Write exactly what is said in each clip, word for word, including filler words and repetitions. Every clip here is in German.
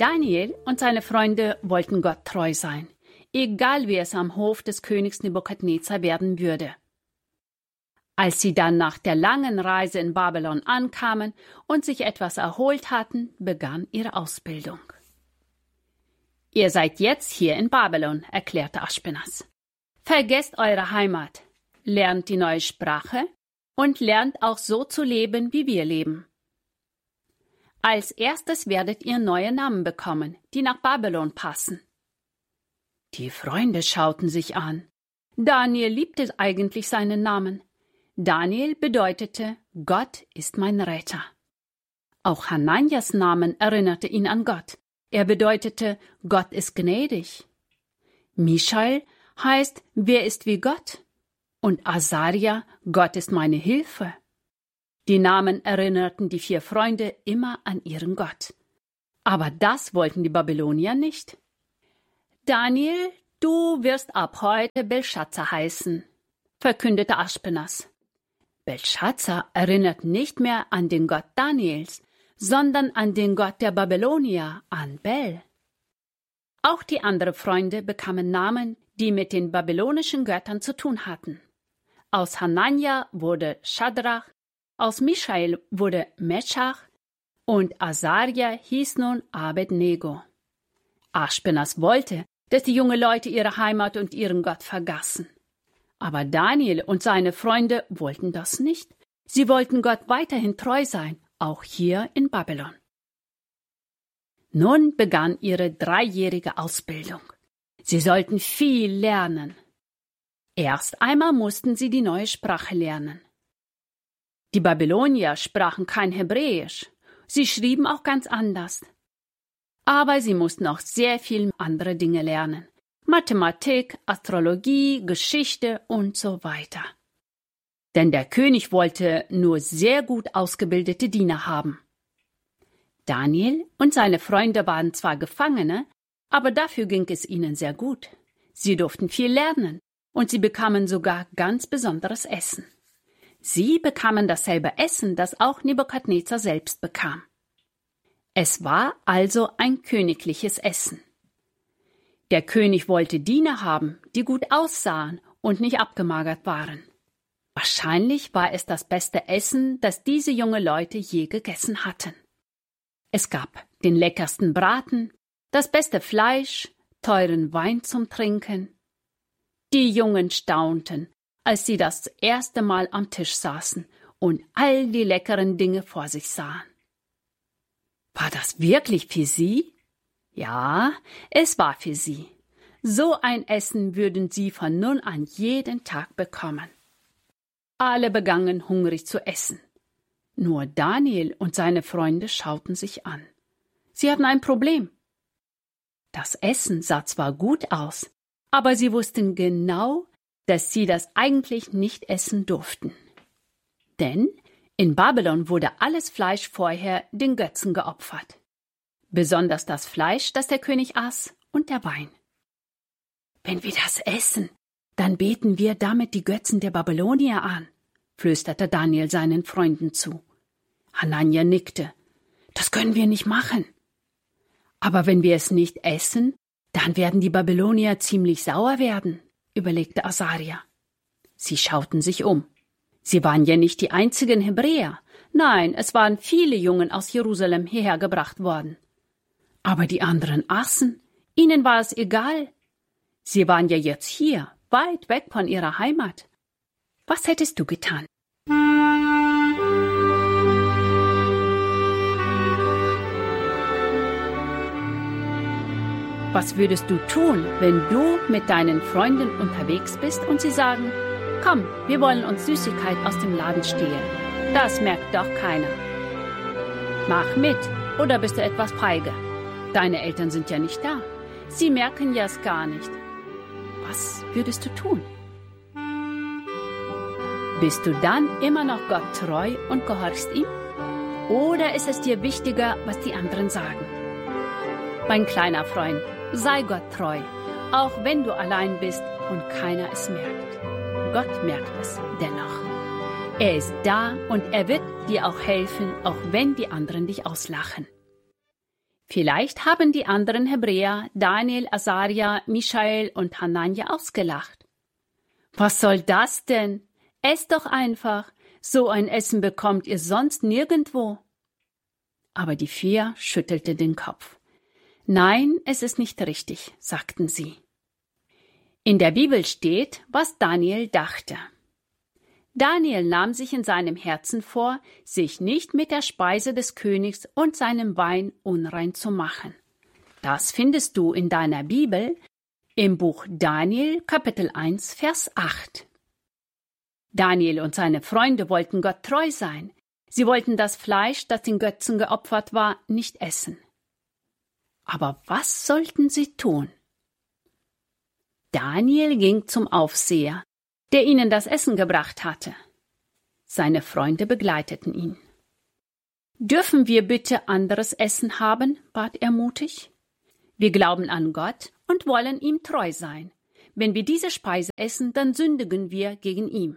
Daniel und seine Freunde wollten Gott treu sein, egal wie es am Hof des Königs Nebukadnezar werden würde. Als sie dann nach der langen Reise in Babylon ankamen und sich etwas erholt hatten, begann ihre Ausbildung. »Ihr seid jetzt hier in Babylon«, erklärte Aschpenas. »Vergesst eure Heimat, lernt die neue Sprache und lernt auch so zu leben, wie wir leben. Als erstes werdet ihr neue Namen bekommen, die nach Babylon passen.« Die Freunde schauten sich an. Daniel liebte eigentlich seinen Namen. Daniel bedeutete, Gott ist mein Retter. Auch Hananias Namen erinnerte ihn an Gott. Er bedeutete, Gott ist gnädig. Michael heißt, wer ist wie Gott? Und Asaria, Gott ist meine Hilfe. Die Namen erinnerten die vier Freunde immer an ihren Gott. Aber das wollten die Babylonier nicht. »Daniel, du wirst ab heute Belschazzar heißen«, verkündete Aschpenas. Belschazzar erinnert nicht mehr an den Gott Daniels, sondern an den Gott der Babylonier, an Bel. Auch die anderen Freunde bekamen Namen, die mit den babylonischen Göttern zu tun hatten. Aus Hanania wurde Schadrach, aus Michael wurde Meschach und Asaria hieß nun Abednego. Aschpenas wollte, dass die jungen Leute ihre Heimat und ihren Gott vergaßen. Aber Daniel und seine Freunde wollten das nicht. Sie wollten Gott weiterhin treu sein, auch hier in Babylon. Nun begann ihre dreijährige Ausbildung. Sie sollten viel lernen. Erst einmal mussten sie die neue Sprache lernen. Die Babylonier sprachen kein Hebräisch. Sie schrieben auch ganz anders. Aber sie mussten auch sehr viel andere Dinge lernen. Mathematik, Astrologie, Geschichte und so weiter. Denn der König wollte nur sehr gut ausgebildete Diener haben. Daniel und seine Freunde waren zwar Gefangene, aber dafür ging es ihnen sehr gut. Sie durften viel lernen und sie bekamen sogar ganz besonderes Essen. Sie bekamen dasselbe Essen, das auch Nebukadnezar selbst bekam. Es war also ein königliches Essen. Der König wollte Diener haben, die gut aussahen und nicht abgemagert waren. Wahrscheinlich war es das beste Essen, das diese jungen Leute je gegessen hatten. Es gab den leckersten Braten, das beste Fleisch, teuren Wein zum Trinken. Die Jungen staunten, als sie das erste Mal am Tisch saßen und all die leckeren Dinge vor sich sahen. War das wirklich für sie? Ja, es war für sie. So ein Essen würden sie von nun an jeden Tag bekommen. Alle begannen hungrig zu essen. Nur Daniel und seine Freunde schauten sich an. Sie hatten ein Problem. Das Essen sah zwar gut aus, aber sie wussten genau, dass sie das eigentlich nicht essen durften. Denn in Babylon wurde alles Fleisch vorher den Götzen geopfert. Besonders das Fleisch, das der König aß, und der Wein. »Wenn wir das essen, dann beten wir damit die Götzen der Babylonier an«, flüsterte Daniel seinen Freunden zu. Hanania nickte. »Das können wir nicht machen.« »Aber wenn wir es nicht essen, dann werden die Babylonier ziemlich sauer werden«, überlegte Asaria. Sie schauten sich um. Sie waren ja nicht die einzigen Hebräer. Nein, es waren viele Jungen aus Jerusalem hierher gebracht worden. Aber die anderen aßen. Ihnen war es egal. Sie waren ja jetzt hier, weit weg von ihrer Heimat. Was hättest du getan? Was würdest du tun, wenn du mit deinen Freunden unterwegs bist und sie sagen, komm, wir wollen uns Süßigkeit aus dem Laden stehlen. Das merkt doch keiner. Mach mit, oder bist du etwas feige? Deine Eltern sind ja nicht da. Sie merken ja es gar nicht. Was würdest du tun? Bist du dann immer noch Gott treu und gehorchst ihm? Oder ist es dir wichtiger, was die anderen sagen? Mein kleiner Freund, sei Gott treu, auch wenn du allein bist und keiner es merkt. Gott merkt es dennoch. Er ist da und er wird dir auch helfen, auch wenn die anderen dich auslachen. Vielleicht haben die anderen Hebräer Daniel, Asaria, Michael und Hananja ausgelacht. Was soll das denn? Esst doch einfach. So ein Essen bekommt ihr sonst nirgendwo. Aber die vier schüttelten den Kopf. Nein, es ist nicht richtig, sagten sie. In der Bibel steht, was Daniel dachte. Daniel nahm sich in seinem Herzen vor, sich nicht mit der Speise des Königs und seinem Wein unrein zu machen. Das findest du in deiner Bibel im Buch Daniel, Kapitel eins, Vers acht. Daniel und seine Freunde wollten Gott treu sein. Sie wollten das Fleisch, das den Götzen geopfert war, nicht essen. Aber was sollten sie tun? Daniel ging zum Aufseher, der ihnen das Essen gebracht hatte. Seine Freunde begleiteten ihn. »Dürfen wir bitte anderes Essen haben?« bat er mutig. »Wir glauben an Gott und wollen ihm treu sein. Wenn wir diese Speise essen, dann sündigen wir gegen ihn.«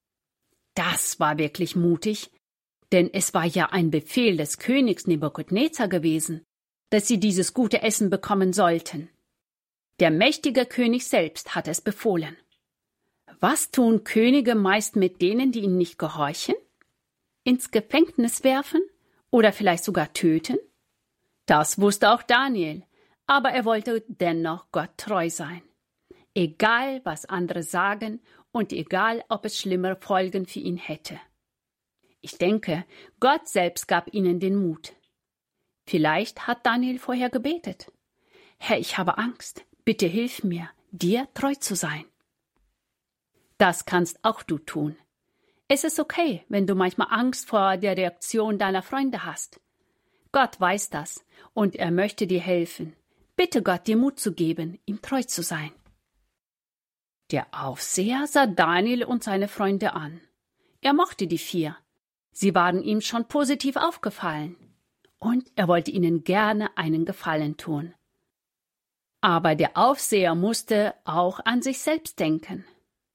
Das war wirklich mutig, denn es war ja ein Befehl des Königs Nebukadnezar gewesen, dass sie dieses gute Essen bekommen sollten. Der mächtige König selbst hat es befohlen. Was tun Könige meist mit denen, die ihnen nicht gehorchen? Ins Gefängnis werfen oder vielleicht sogar töten? Das wusste auch Daniel, aber er wollte dennoch Gott treu sein. Egal, was andere sagen und egal, ob es schlimmere Folgen für ihn hätte. Ich denke, Gott selbst gab ihnen den Mut. Vielleicht hat Daniel vorher gebetet. Herr, ich habe Angst, bitte hilf mir, dir treu zu sein. Das kannst auch du tun. Es ist okay, wenn du manchmal Angst vor der Reaktion deiner Freunde hast. Gott weiß das und er möchte dir helfen. Bitte Gott, dir Mut zu geben, ihm treu zu sein. Der Aufseher sah Daniel und seine Freunde an. Er mochte die vier. Sie waren ihm schon positiv aufgefallen. Und er wollte ihnen gerne einen Gefallen tun. Aber der Aufseher musste auch an sich selbst denken.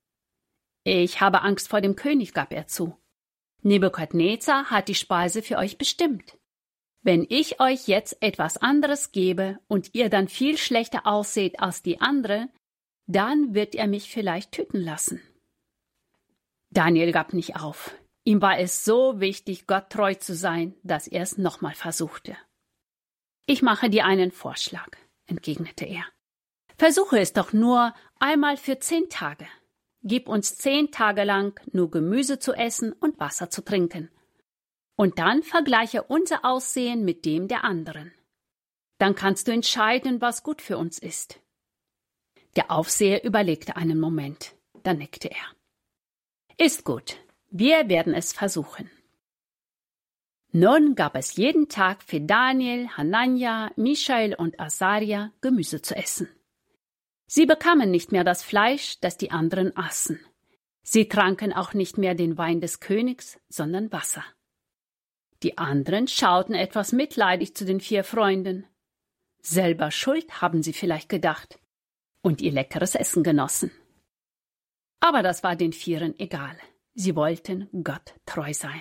»Ich habe Angst vor dem König«, gab er zu. »Nebukadnezar hat die Speise für euch bestimmt. Wenn ich euch jetzt etwas anderes gebe und ihr dann viel schlechter ausseht als die andere, dann wird er mich vielleicht töten lassen.« Daniel gab nicht auf. Ihm war es so wichtig, Gott treu zu sein, dass er es nochmal versuchte. »Ich mache dir einen Vorschlag«, entgegnete er. »Versuche es doch nur einmal für zehn Tage. Gib uns zehn Tage lang nur Gemüse zu essen und Wasser zu trinken. Und dann vergleiche unser Aussehen mit dem der anderen. Dann kannst du entscheiden, was gut für uns ist.« Der Aufseher überlegte einen Moment, dann nickte er. »Ist gut, wir werden es versuchen.« Nun gab es jeden Tag für Daniel, Hananja, Michael und Asaria Gemüse zu essen. Sie bekamen nicht mehr das Fleisch, das die anderen aßen. Sie tranken auch nicht mehr den Wein des Königs, sondern Wasser. Die anderen schauten etwas mitleidig zu den vier Freunden. Selber schuld, haben sie vielleicht gedacht, und ihr leckeres Essen genossen. Aber das war den Vieren egal. Sie wollten Gott treu sein.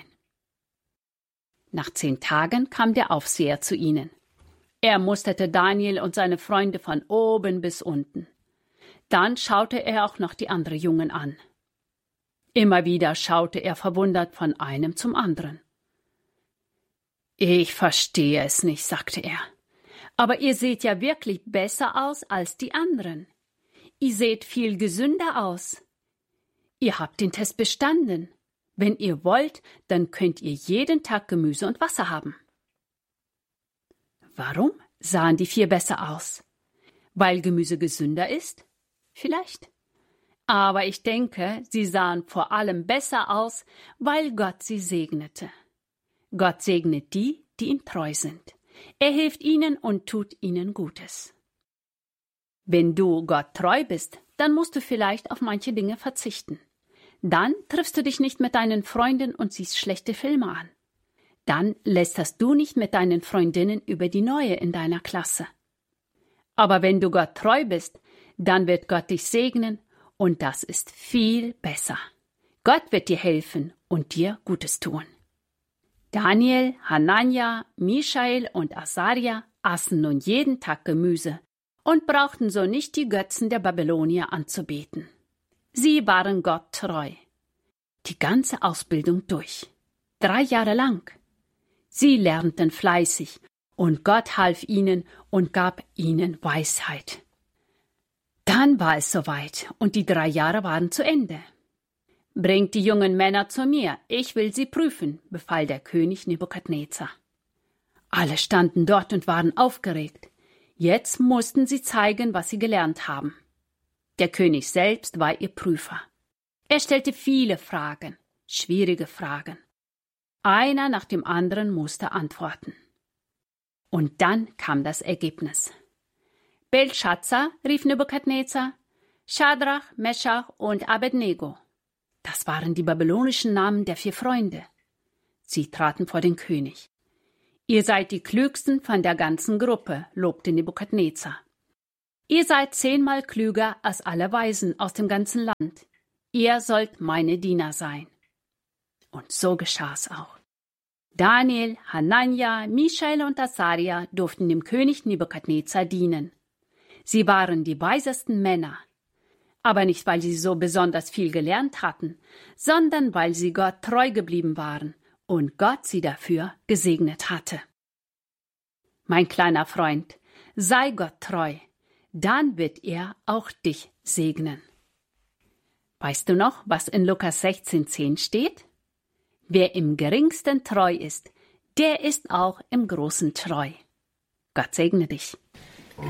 Nach zehn Tagen kam der Aufseher zu ihnen. Er musterte Daniel und seine Freunde von oben bis unten. Dann schaute er auch noch die anderen Jungen an. Immer wieder schaute er verwundert von einem zum anderen. »Ich verstehe es nicht«, sagte er. »Aber ihr seht ja wirklich besser aus als die anderen. Ihr seht viel gesünder aus. Ihr habt den Test bestanden. Wenn ihr wollt, dann könnt ihr jeden Tag Gemüse und Wasser haben.« Warum sahen die vier besser aus? Weil Gemüse gesünder ist? Vielleicht. Aber ich denke, sie sahen vor allem besser aus, weil Gott sie segnete. Gott segnet die, die ihm treu sind. Er hilft ihnen und tut ihnen Gutes. Wenn du Gott treu bist, dann musst du vielleicht auf manche Dinge verzichten. Dann triffst du dich nicht mit deinen Freunden und siehst schlechte Filme an. Dann lästerst du nicht mit deinen Freundinnen über die Neue in deiner Klasse. Aber wenn du Gott treu bist, dann wird Gott dich segnen und das ist viel besser. Gott wird dir helfen und dir Gutes tun. Daniel, Hananja, Michael und Asaria aßen nun jeden Tag Gemüse und brauchten so nicht die Götzen der Babylonier anzubeten. Sie waren Gott treu. Die ganze Ausbildung durch. Drei Jahre lang. Sie lernten fleißig, und Gott half ihnen und gab ihnen Weisheit. Dann war es soweit, und die drei Jahre waren zu Ende. »Bringt die jungen Männer zu mir, ich will sie prüfen«, befahl der König Nebukadnezar. Alle standen dort und waren aufgeregt. Jetzt mussten sie zeigen, was sie gelernt haben. Der König selbst war ihr Prüfer. Er stellte viele Fragen, schwierige Fragen. Einer nach dem anderen musste antworten. Und dann kam das Ergebnis. Belschazzar, rief Nebukadnezar, Schadrach, Meschach und Abednego. Das waren die babylonischen Namen der vier Freunde. Sie traten vor den König. Ihr seid die Klügsten von der ganzen Gruppe, lobte Nebukadnezar. Ihr seid zehnmal klüger als alle Weisen aus dem ganzen Land. Ihr sollt meine Diener sein. Und so geschah es auch. Daniel, Hanania, Michael und Asaria durften dem König Nebukadnezar dienen. Sie waren die weisesten Männer. Aber nicht, weil sie so besonders viel gelernt hatten, sondern weil sie Gott treu geblieben waren und Gott sie dafür gesegnet hatte. Mein kleiner Freund, sei Gott treu, dann wird er auch dich segnen. Weißt du noch, was in Lukas sechzehn zehn steht? Wer im Geringsten treu ist, der ist auch im Großen treu. Gott segne dich.